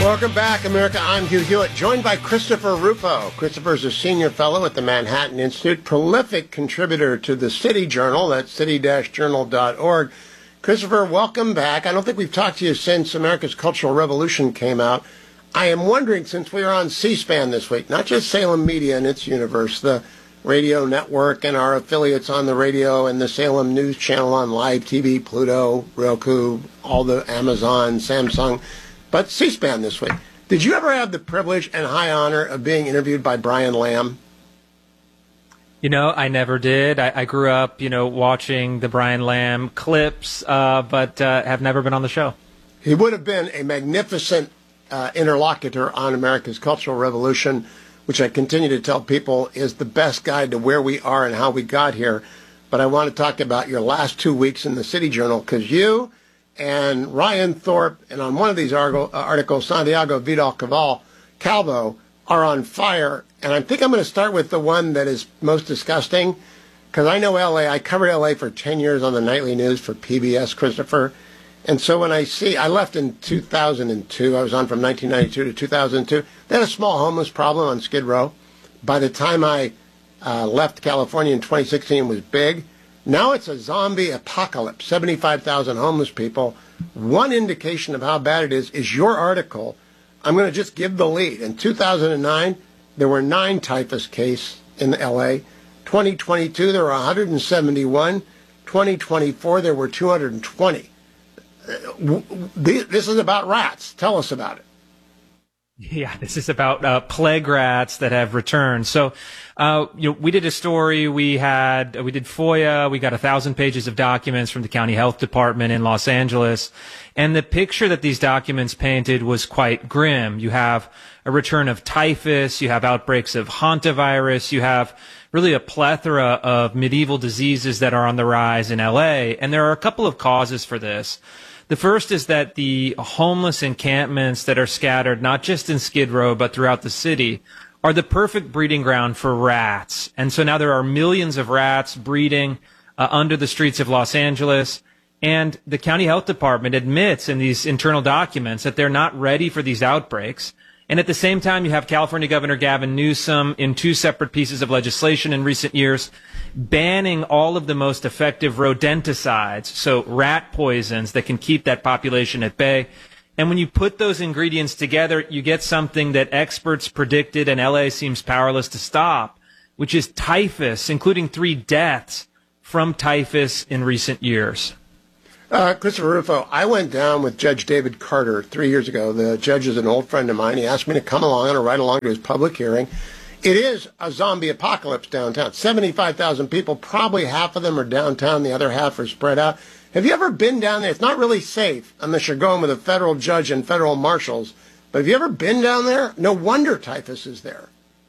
Welcome back, America. I'm Hugh Hewitt, joined by Christopher Rufo. Christopher's a senior fellow at the Manhattan Institute, prolific contributor to the City Journal, that's city-journal.org. Christopher, welcome back. I don't think we've talked to you since America's Cultural Revolution came out. I am wondering, since we are on C-SPAN this week, not just Salem Media and its universe, the radio network and our affiliates on the radio and the Salem News Channel on live TV, Pluto, Roku, all the Amazon, Samsung, but C-SPAN this week. Did you ever have the privilege and high honor of being interviewed by Brian Lamb? You know, I never did. I grew up, watching the Brian Lamb clips, but have never been on the show. He would have been a magnificent interlocutor on America's Cultural Revolution, which I continue to tell people is the best guide to where we are and how we got here. But I want to talk about your last 2 weeks in the City Journal, because you and Ryan Thorpe, and on one of these articles, Santiago Vidal-Calvo, are on fire. And I think I'm going to start with the one that is most disgusting, because I know L.A. I covered L.A. for 10 years on the nightly news for PBS, Christopher. And so when I left in 2002, I was on from 1992 to 2002. They had a small homeless problem on Skid Row. By the time I left California in 2016, it was big. Now it's a zombie apocalypse, 75,000 homeless people. One indication of how bad it is your article. I'm going to just give the lead. In 2009, there were 9 typhus cases in L.A. 2022, there were 171. 2024, there were 220. This is about rats. Tell us about it. Yeah, this is about plague rats that have returned. So, we did a story. We did FOIA. We got 1,000 pages of documents from the county health department in Los Angeles. And the picture that these documents painted was quite grim. You have a return of typhus. You have outbreaks of hantavirus. You have really a plethora of medieval diseases that are on the rise in LA. And there are a couple of causes for this. The first is that the homeless encampments that are scattered, not just in Skid Row, but throughout the city, are the perfect breeding ground for rats. And so now there are millions of rats breeding under the streets of Los Angeles. And the county health department admits in these internal documents that they're not ready for these outbreaks. And at the same time, you have California Governor Gavin Newsom in 2 separate pieces of legislation in recent years banning all of the most effective rodenticides, so rat poisons that can keep that population at bay. And when you put those ingredients together, you get something that experts predicted and LA seems powerless to stop, which is typhus, including 3 deaths from typhus in recent years. Christopher Rufo, I went down with Judge David Carter 3 years ago. The judge is an old friend of mine. He asked me to come along and ride along to his public hearing. It is a zombie apocalypse downtown. 75,000 people, probably half of them are downtown, the other half are spread out. Have you ever been down there? It's not really safe unless you're going with a federal judge and federal marshals. But have you ever been down there? No wonder typhus is there.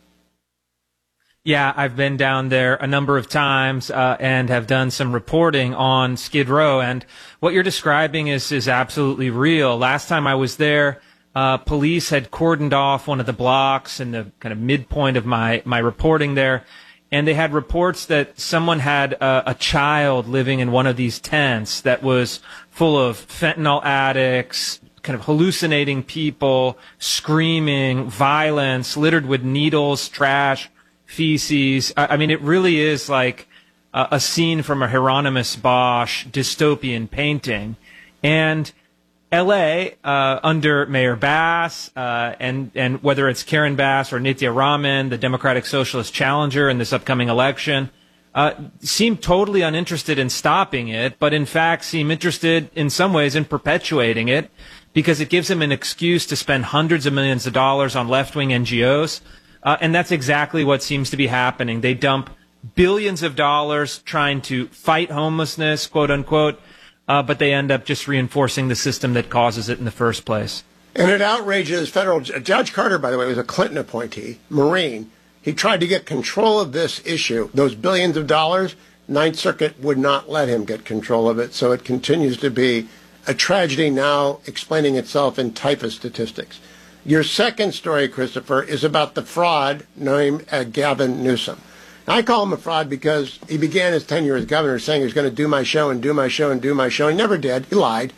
Yeah, I've been down there a number of times and have done some reporting on Skid Row. And what you're describing is absolutely real. Last time I was there, police had cordoned off one of the blocks in the kind of midpoint of my reporting there. And they had reports that someone had a child living in one of these tents that was full of fentanyl addicts, kind of hallucinating people, screaming, violence, littered with needles, trash, feces. I mean, it really is like a scene from a Hieronymus Bosch dystopian painting. And L.A., under Mayor Bass, and whether it's Karen Bass or Nitya Raman, the Democratic Socialist challenger in this upcoming election, seem totally uninterested in stopping it, but in fact seem interested in some ways in perpetuating it because it gives them an excuse to spend hundreds of millions of dollars on left-wing NGOs. And that's exactly what seems to be happening. They dump billions of dollars trying to fight homelessness, quote unquote, but they end up just reinforcing the system that causes it in the first place. And it outrages federal Judge Carter, by the way, was a Clinton appointee, Marine. He tried to get control of this issue, those billions of dollars. Ninth Circuit would not let him get control of it, so it continues to be a tragedy now explaining itself in typhus statistics. Your second story, Christopher, is about the fraud named Gavin Newsom. I call him a fraud because he began his tenure as governor saying he was going to do my show and do my show and do my show. He never did. He lied.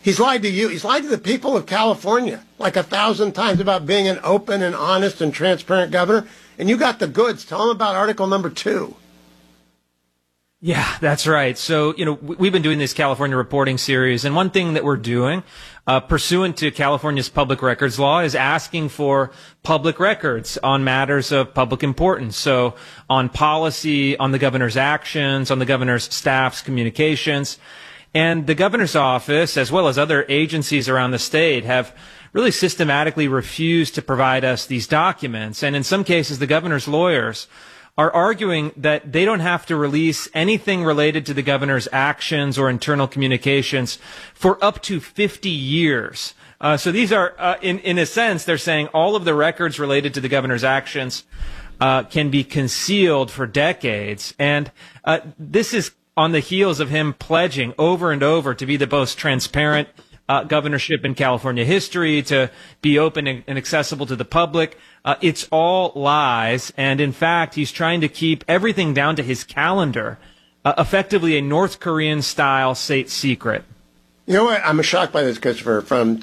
He's lied to you. He's lied to the people of California like 1,000 times about being an open and honest and transparent governor. And you got the goods. Tell him about Article number 2. Yeah, that's right. So, we've been doing this California reporting series, and one thing that we're doing, pursuant to California's public records law, is asking for public records on matters of public importance. So, on policy, on the governor's actions, on the governor's staff's communications. And the governor's office, as well as other agencies around the state, have really systematically refused to provide us these documents. And in some cases, the governor's lawyers are arguing that they don't have to release anything related to the governor's actions or internal communications for up to 50 years. So these are, in a sense, they're saying all of the records related to the governor's actions can be concealed for decades. And this is on the heels of him pledging over and over to be the most transparent governorship in California history, to be open and accessible to the public. It's all lies. And in fact, he's trying to keep everything down to his calendar, effectively a North Korean style state secret. You know what? I'm shocked by this, Christopher. From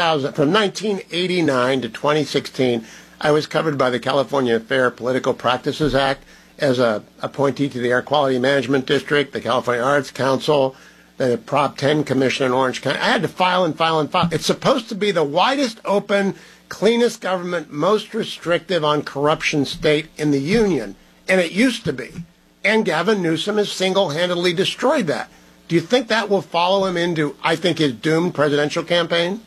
1989 to 2016, I was covered by the California Fair Political Practices Act as a appointee to the Air Quality Management District, the California Arts Council, the Prop 10 Commission in Orange County. I had to file and file and file. It's supposed to be the widest open, cleanest government, most restrictive on corruption state in the union. And it used to be. And Gavin Newsom has single-handedly destroyed that. Do you think that will follow him into, I think, his doomed presidential campaign?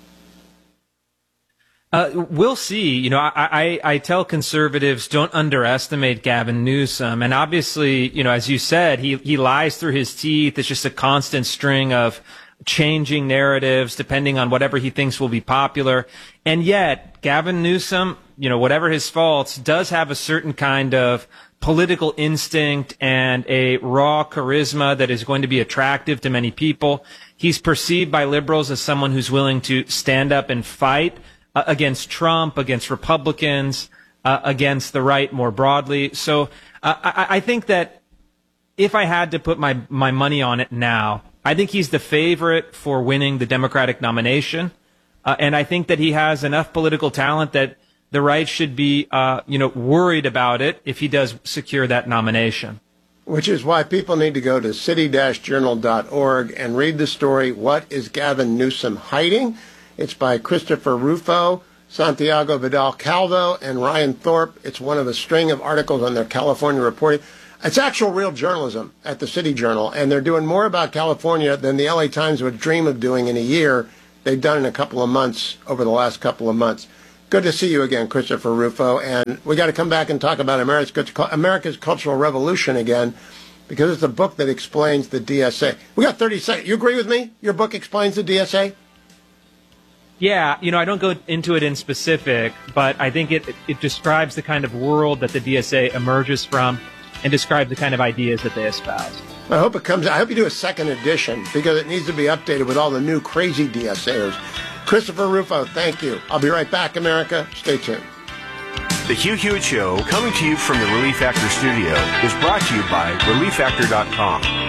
We'll see. I tell conservatives, don't underestimate Gavin Newsom. And obviously, as you said, he lies through his teeth. It's just a constant string of changing narratives depending on whatever he thinks will be popular. And yet, Gavin Newsom, whatever his faults, does have a certain kind of political instinct and a raw charisma that is going to be attractive to many people. He's perceived by liberals as someone who's willing to stand up and fight against Trump, against Republicans, against the right more broadly. So I think that if I had to put my money on it now, I think he's the favorite for winning the Democratic nomination. And I think that he has enough political talent that the right should be, worried about it if he does secure that nomination. Which is why people need to go to city-journal.org and read the story, What is Gavin Newsom Hiding? It's by Christopher Rufo, Santiago Vidal Calvo, and Ryan Thorpe. It's one of a string of articles on their California reporting. It's actual real journalism at the City Journal, and they're doing more about California than the LA Times would dream of doing in a year. They've done in a couple of months, over the last couple of months. Good to see you again, Christopher Rufo. And we got to come back and talk about America's Cultural Revolution again, because it's a book that explains the DSA. We got 30 seconds. You agree with me? Your book explains the DSA? Yeah, I don't go into it in specific, but I think it describes the kind of world that the DSA emerges from and describes the kind of ideas that they espouse. I hope it comes. I hope you do a second edition, because it needs to be updated with all the new crazy DSAers. Christopher Rufo, thank you. I'll be right back, America. Stay tuned. The Hugh Hewitt Show, coming to you from the Relief Factor studio, is brought to you by ReliefFactor.com.